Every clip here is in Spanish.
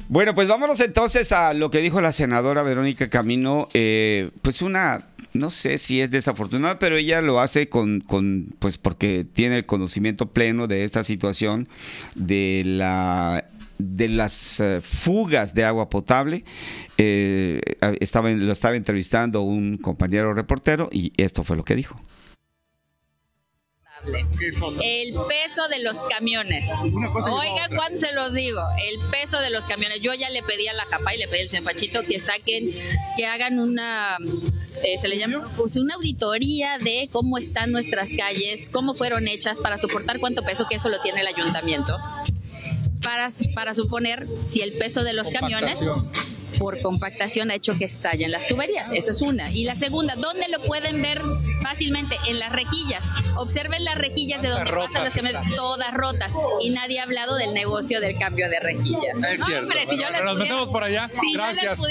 Bueno, pues vámonos entonces a lo que dijo la senadora Verónica Camino. Pues no sé si es desafortunada, pero ella lo hace pues porque tiene el conocimiento pleno de esta situación de las fugas de agua potable. Lo estaba entrevistando un compañero reportero y esto fue lo que dijo. El peso de los camiones. Oiga, ¿cuándo se los digo? El peso de los camiones. Yo ya le pedí a la JAPA y le pedí al Cenpachito que hagan una, se le llama, pues una auditoría de cómo están nuestras calles, cómo fueron hechas para soportar cuánto peso, que eso lo tiene el ayuntamiento. Para suponer si el peso de los camiones por compactación ha hecho que estallen las tuberías. Eso es una. Y la segunda, ¿dónde lo pueden ver fácilmente? En las rejillas. Observen las rejillas de donde pasan las camiones, todas rotas. Y nadie ha hablado del negocio del cambio de rejillas. Es cierto. Hombre, si yo les nos metemos por allá. Gracias.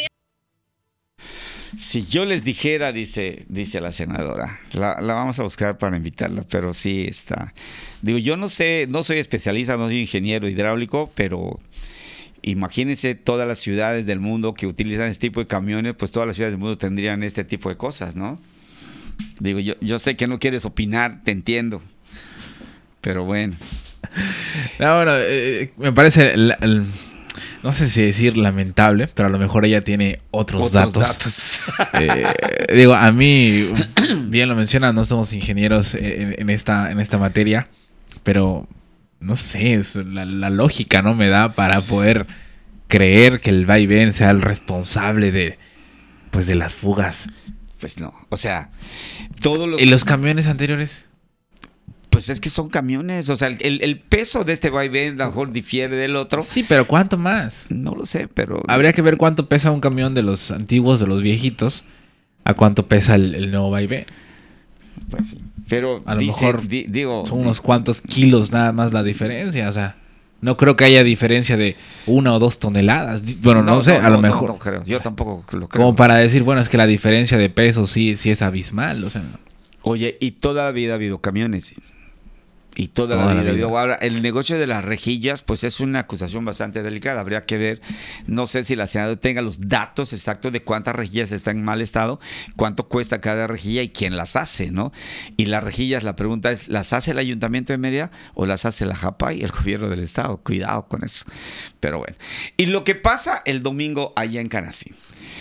Si yo les dijera, dice la senadora, la vamos a buscar para invitarla, pero sí está. Digo, yo no sé, no soy especialista, no soy ingeniero hidráulico, pero imagínense todas las ciudades del mundo que utilizan este tipo de camiones, pues todas las ciudades del mundo tendrían este tipo de cosas, ¿no? Digo, yo sé que no quieres opinar, te entiendo, pero bueno. No, bueno, me parece... no sé si decir lamentable, pero a lo mejor ella tiene otros datos. Digo, a mí, bien lo menciona, no somos ingenieros en esta materia, pero no sé, la lógica no me da para poder creer que el vaivén sea el responsable de las fugas. Pues no, o sea, todos los... ¿Y los camiones anteriores? Pues es que son camiones, o sea, el peso de este vaivén a lo mejor difiere del otro. Sí, pero ¿cuánto más? No lo sé, pero... Habría que ver cuánto pesa un camión de los antiguos, de los viejitos, a cuánto pesa el nuevo vaivén. Pues sí, pero a lo mejor digo, son unos cuantos kilos nada más la diferencia, o sea, no creo que haya diferencia de 1 o 2 toneladas. Bueno, no sé, a lo mejor. No creo, yo tampoco lo creo. Como para decir, bueno, es que la diferencia de peso sí es abismal, o sea. Oye, y toda la vida ha habido camiones. Y toda la vida ha habido. Ahora, el negocio de las rejillas, pues es una acusación bastante delicada. Habría que ver, no sé si la senadora tenga los datos exactos de cuántas rejillas están en mal estado, cuánto cuesta cada rejilla y quién las hace, ¿no? Y las rejillas, la pregunta es, ¿las hace el Ayuntamiento de Mérida o las hace la JAPA y el gobierno del estado? Cuidado con eso. Pero bueno. Y lo que pasa el domingo allá en Canacín.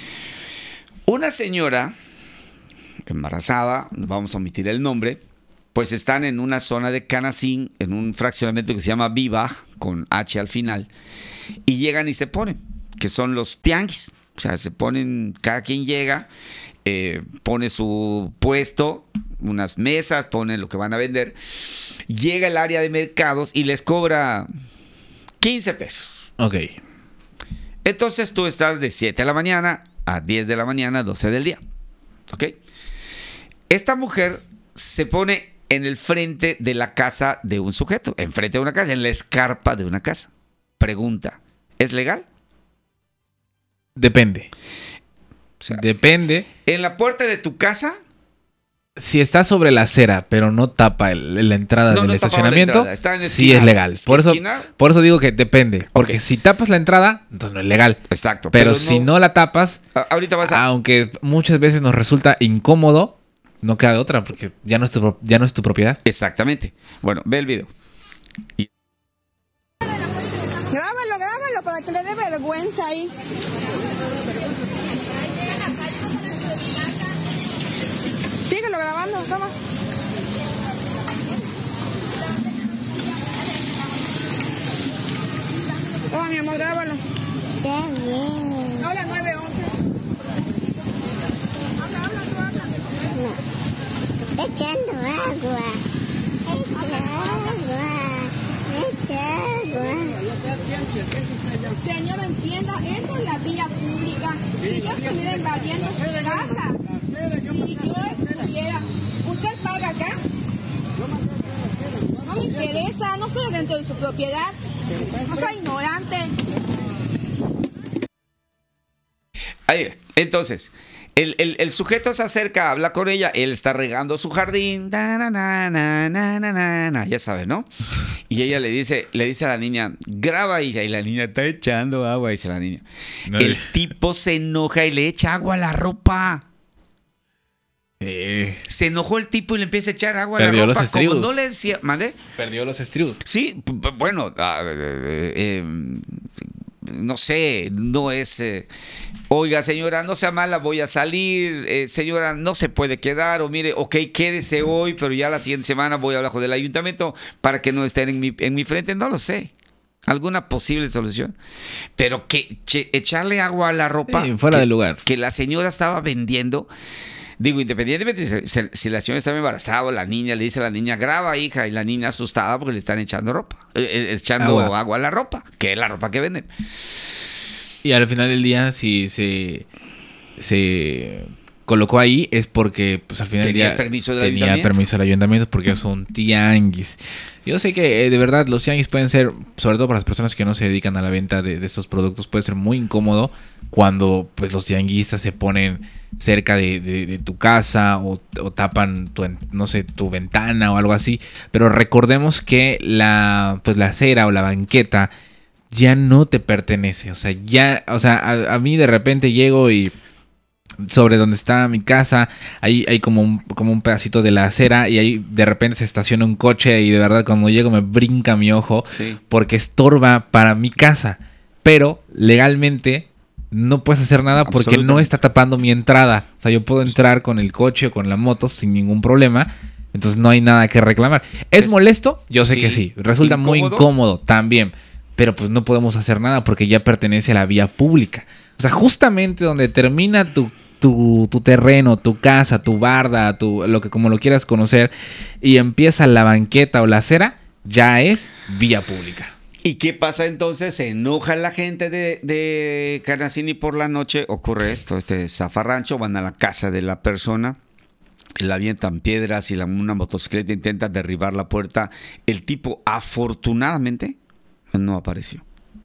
Una señora embarazada, vamos a omitir el nombre, pues están en una zona de Canacín, en un fraccionamiento que se llama Viva, con H al final, y llegan y se ponen, que son los tianguis. O sea, se ponen, cada quien llega, pone su puesto, unas mesas, pone lo que van a vender, llega el área de mercados y les cobra 15 pesos. Ok. Entonces tú estás de 7 de la mañana a 10 de la mañana, 12 del día. ¿Ok? Esta mujer se pone en el frente de la casa de un sujeto, enfrente de una casa, en la escarpa de una casa. Pregunta, ¿es legal? Depende. O sea, depende. ¿En la puerta de tu casa? Si está sobre la acera, pero no tapa la entrada del estacionamiento, sí es legal. Por eso digo que depende. Porque si tapas la entrada, entonces no es legal. Exacto. Pero si no la tapas, ahorita aunque muchas veces nos resulta incómodo, no queda de otra, porque ya no es tu propiedad. Exactamente. Bueno, ve el video. Grábalo para que le dé vergüenza ahí. Síguelo grabando, toma. Toma, mi amor, grábalo. Qué bien. Habla 911. Habla, tú habla. No. Echando agua. Señor, entienda, esto es la vía pública. Si yo estuviera invadiendo su casa, si yo estuviera, ¿usted paga acá? No me interesa, no estoy dentro de su propiedad. No soy ignorante. Ahí, entonces, El sujeto se acerca, habla con ella, él está regando su jardín, ya sabes, ¿no? Y ella le dice a la niña, graba, hija, y la niña está echando agua, dice la niña. El tipo se enoja y le echa agua a la ropa. Se enojó el tipo y le empieza a echar agua a la ropa. Los estribos. Como no le decía, ¿mande? Perdió los estribos. Sí, bueno, no sé, no es... oiga, señora, no sea mala, voy a salir. Señora, no se puede quedar. O mire, ok, quédese hoy, pero ya la siguiente semana voy abajo del ayuntamiento para que no estén en mi frente. No lo sé. Alguna posible solución. Pero que echarle agua a la ropa... fuera de lugar. Que la señora estaba vendiendo... Digo, independientemente si la señora estaba embarazada, la niña le dice a la niña, graba, hija, y la niña asustada porque le están echando agua a la ropa, que es la ropa que venden. Y al final del día, si se colocó ahí, es porque pues al final del día tenía permiso del ayuntamiento porque es un tianguis. Yo sé que de verdad los tianguis pueden ser, sobre todo para las personas que no se dedican a la venta de estos productos, puede ser muy incómodo cuando pues los tianguistas se ponen cerca de tu casa o tapan tu ventana o algo así. Pero recordemos que la acera o la banqueta ya no te pertenece. A mí de repente llego y sobre donde está mi casa hay como un pedacito de la acera y ahí de repente se estaciona un coche y de verdad cuando llego me brinca mi ojo porque estorba para mi casa. Pero legalmente no puedes hacer nada porque no está tapando mi entrada. O sea, yo puedo entrar con el coche o con la moto sin ningún problema. Entonces no hay nada que reclamar. ¿Es molesto? Yo sé que sí. Resulta muy incómodo también. Pero pues no podemos hacer nada porque ya pertenece a la vía pública. O sea, justamente donde termina tu terreno, tu casa, tu barda, como lo quieras conocer, y empieza la banqueta o la acera, ya es vía pública. ¿Y qué pasa entonces? Se enoja la gente de Canacini por la noche, ocurre esto, zafarrancho, van a la casa de la persona, le avientan piedras y una motocicleta intenta derribar la puerta. El tipo, afortunadamente, no apareció.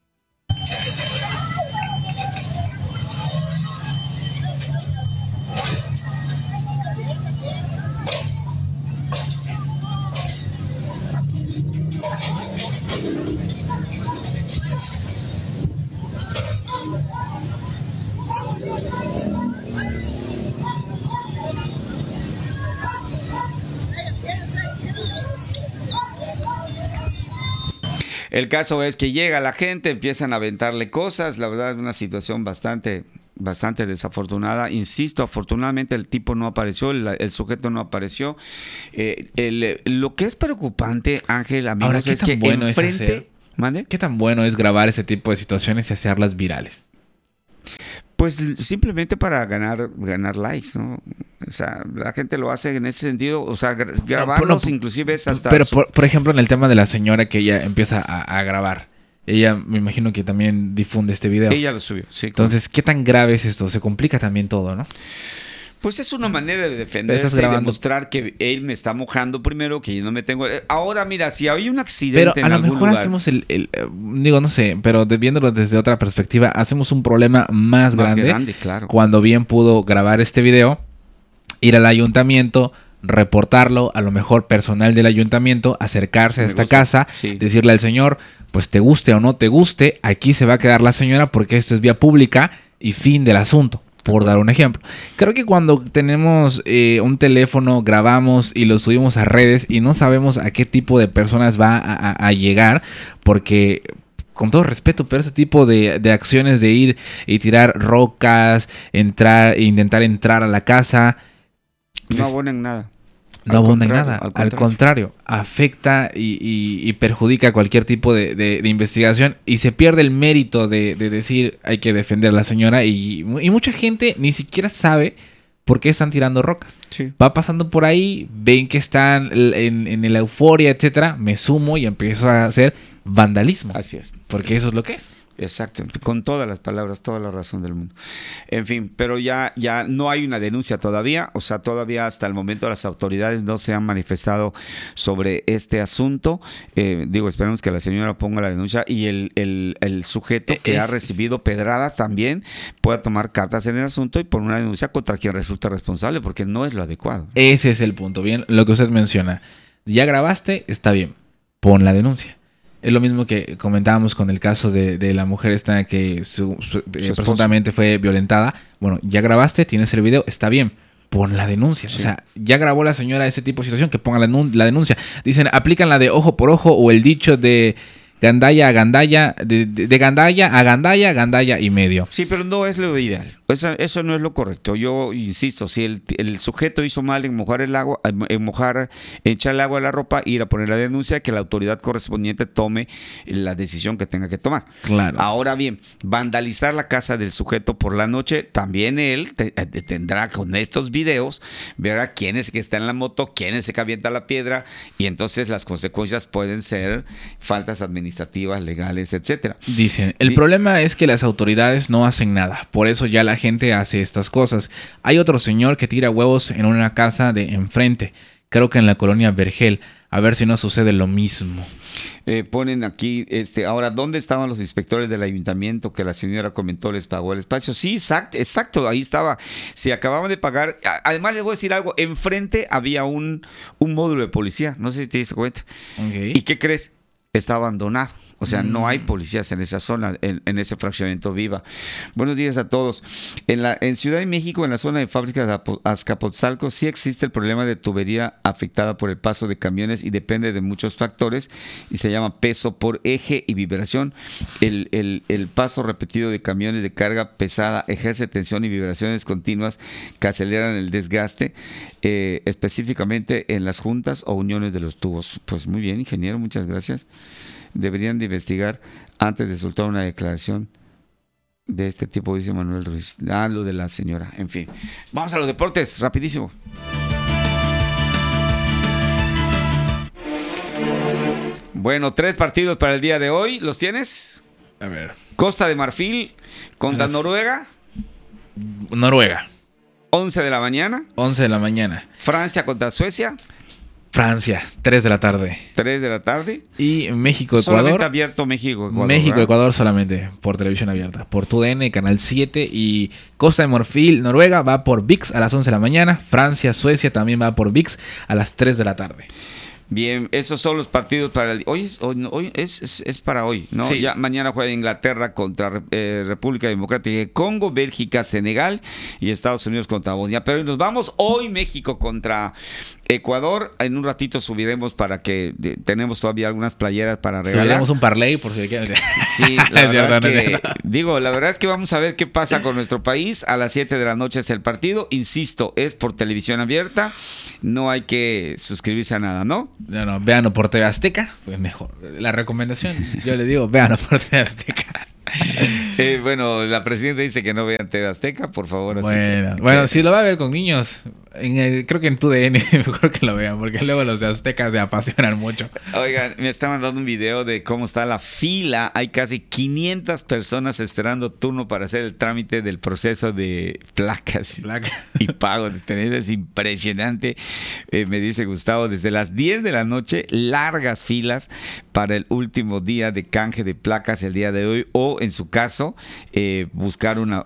El caso es que llega la gente, empiezan a aventarle cosas. La verdad es una situación bastante desafortunada. Insisto, afortunadamente el tipo no apareció, el sujeto no apareció. Lo que es preocupante, Ángel, amigos, es que enfrente... ¿Mande? ¿Qué tan bueno es grabar ese tipo de situaciones y hacerlas virales? Pues simplemente para ganar likes, ¿no? O sea, la gente lo hace en ese sentido, o sea, grabarlos inclusive es hasta... Pero, por ejemplo, en el tema de la señora que ella empieza a grabar, ella me imagino que también difunde este video. Ella lo subió, sí. Entonces, ¿qué tan grave es esto? Se complica también todo, ¿no? Pues es una manera de defenderse y demostrar que él me está mojando primero, que yo no me tengo... Ahora, mira, si hay un accidente pero en algún lugar... Pero a lo mejor hacemos digo, no sé, pero viéndolo desde otra perspectiva, hacemos un problema más grande, claro. Cuando bien pudo grabar este video, ir al ayuntamiento, reportarlo, a lo mejor personal del ayuntamiento, acercarse a esta casa, decirle al señor, pues te guste o no te guste, aquí se va a quedar la señora porque esto es vía pública y fin del asunto. Por dar un ejemplo. Creo que cuando tenemos un teléfono, grabamos y lo subimos a redes y no sabemos a qué tipo de personas va a llegar, porque, con todo respeto, pero ese tipo de acciones de ir y tirar rocas, intentar entrar a la casa... No abonan nada. No abunda en nada, al contrario, afecta y perjudica cualquier tipo de investigación y se pierde el mérito de decir hay que defender a la señora y mucha gente ni siquiera sabe por qué están tirando rocas. Sí. Va pasando por ahí, ven que están en la euforia, etcétera, me sumo y empiezo a hacer vandalismo. Así es. Porque eso es lo que es. Exactamente, con todas las palabras, toda la razón del mundo. En fin, pero ya no hay una denuncia todavía, o sea, todavía hasta el momento las autoridades no se han manifestado sobre este asunto. Esperemos que la señora ponga la denuncia y el sujeto que ha recibido pedradas también pueda tomar cartas en el asunto y poner una denuncia contra quien resulta responsable, porque no es lo adecuado. Ese es el punto, bien, lo que usted menciona. Ya grabaste, está bien, pon la denuncia. Es lo mismo que comentábamos con el caso de la mujer esta que presuntamente fue violentada. Bueno, ya grabaste, tienes el video, está bien, pon la denuncia. Sí. O sea, ya grabó la señora ese tipo de situación, que ponga la denuncia. Dicen, aplican la de ojo por ojo o el dicho de gandalla a gandalla, de gandalla a gandalla, gandalla y medio. Sí, pero no es lo ideal. Eso no es lo correcto. Yo insisto, si el sujeto hizo mal en mojar el agua, echar el agua a la ropa, ir a poner la denuncia, que la autoridad correspondiente tome la decisión que tenga que tomar. Claro. Ahora bien, vandalizar la casa del sujeto por la noche, también él tendrá con estos videos, verá quién es el que está en la moto, quién es el que avienta la piedra, y entonces las consecuencias pueden ser faltas administrativas, legales, etcétera. Dicen, el problema es que las autoridades no hacen nada, por eso ya la gente hace estas cosas. Hay otro señor que tira huevos en una casa de enfrente, creo que en la colonia Vergel, a ver si no sucede lo mismo. Ponen aquí, ahora, ¿dónde estaban los inspectores del ayuntamiento que la señora comentó les pagó el espacio? Sí, exacto, ahí estaba. Se acababan de pagar. Además, les voy a decir algo, enfrente había un módulo de policía, no sé si te diste cuenta. Okay. ¿Y qué crees? Está abandonado. O sea, no hay policías en esa zona, en ese fraccionamiento Viva. Buenos días a todos. En Ciudad de México, en la zona de fábricas de Azcapotzalco, sí existe el problema de tubería afectada por el paso de camiones y depende de muchos factores y se llama peso por eje y vibración. El paso repetido de camiones de carga pesada ejerce tensión y vibraciones continuas que aceleran el desgaste, específicamente en las juntas o uniones de los tubos. Pues muy bien, ingeniero, muchas gracias. Deberían de investigar antes de soltar una declaración de este tipo, dice Manuel Ruiz. Lo de la señora. En fin. Vamos a los deportes, rapidísimo. Bueno, 3 partidos para el día de hoy. ¿Los tienes? A ver. Costa de Marfil contra Noruega. 11 de la mañana. 11 de la mañana. Francia contra Suecia. Francia, 3 de la tarde. 3 de la tarde. Y México-Ecuador. Solamente abierto México-Ecuador. México-Ecuador solamente por televisión abierta. Por TUDN, Canal 7. Y Costa de Marfil, Noruega, va por ViX a las 11 de la mañana. Francia-Suecia también va por ViX a las 3 de la tarde. Bien, esos son los partidos para el... Hoy es para hoy, ¿no? Sí. Ya mañana juega Inglaterra contra República Democrática de Congo, Bélgica, Senegal y Estados Unidos contra Bosnia. Pero nos vamos hoy México contra Ecuador. En un ratito subiremos para que tenemos todavía algunas playeras para regalar. Subiremos un parlay por si quieren. Sí, la verdad es que vamos a ver qué pasa con nuestro país. A las 7 de la noche es el partido. Insisto, es por televisión abierta. No hay que suscribirse a nada, ¿no? No, véanlo por TV Azteca, pues mejor. La recomendación, yo le digo, véanlo por TV Azteca. Bueno, la presidenta dice que no vean TV Azteca, por favor. Bueno, si lo va a ver con niños, creo que en TUDN mejor que lo vean, porque luego los de Azteca se apasionan mucho. Oigan, me está mandando un video de cómo está la fila. Hay casi 500 personas esperando turno para hacer el trámite del proceso de placas y pago de tener. Es impresionante. Me dice Gustavo, desde las 10 de la noche, largas filas para el último día de canje de placas el día de hoy, o en su caso, buscar una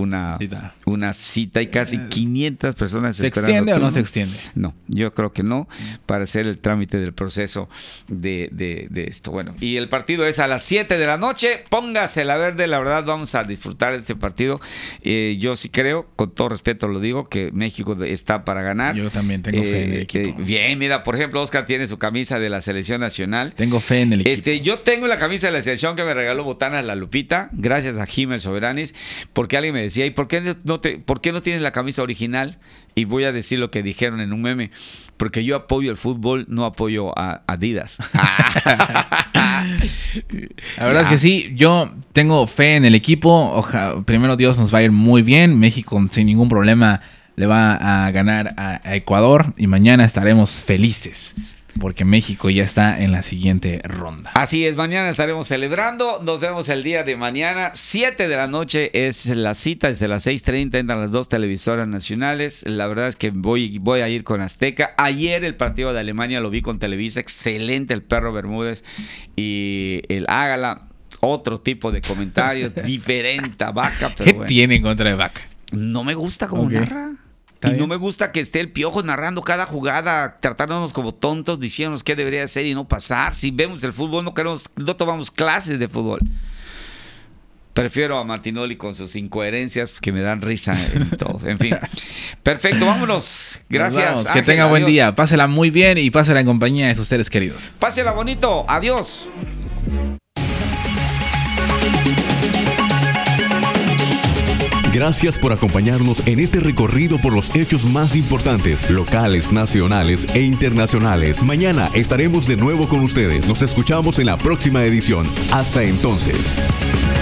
cita. Y casi 500 personas ¿Se extiende o no se extiende? No, yo creo que no, para hacer el trámite del proceso de esto. Bueno, y el partido es a las 7 de la noche. Póngase la verde, la verdad, vamos a disfrutar de este partido. Yo sí creo, con todo respeto lo digo, que México está para ganar. Yo también tengo fe en el equipo. Bien, mira, por ejemplo, Oscar tiene su camisa de la selección nacional. Tengo fe en el equipo. Yo tengo la camisa de la selección que me regaló Botana La Lupita, gracias a Jiménez Soberanis, porque alguien me decía, ¿y por qué no tienes la camisa original? Y voy a decir lo que dijeron en un meme, porque yo apoyo el fútbol, no apoyo a Adidas. La verdad es que sí, yo tengo fe en el equipo. Primero Dios, nos va a ir muy bien. México sin ningún problema le va a ganar a Ecuador y mañana estaremos felices. porque México ya está en la siguiente ronda. Así es, mañana estaremos celebrando. Nos vemos el día de mañana. 7 de la noche es la cita, desde las 6:30 entran las 2 televisoras nacionales. La verdad es que voy a ir con Azteca. Ayer el partido de Alemania lo vi con Televisa. Excelente el Perro Bermúdez y el Ágala. Otro tipo de comentarios, diferente a Vaca. Pero ¿Qué bueno, tiene en contra de Vaca? no me gusta como narra. Y no me gusta que esté el Piojo narrando cada jugada, tratándonos como tontos, diciéndonos qué debería hacer y no pasar. Si vemos el fútbol, no tomamos clases de fútbol. Prefiero a Martinoli con sus incoherencias que me dan risa en todo. En fin. Perfecto, vámonos. Gracias. Vamos, que Ángel, tenga buen adiós. día. Pásela muy bien y pásela en compañía de sus seres queridos. Pásela bonito. Adiós. Gracias por acompañarnos en este recorrido por los hechos más importantes, locales, nacionales e internacionales. Mañana estaremos de nuevo con ustedes. Nos escuchamos en la próxima edición. Hasta entonces.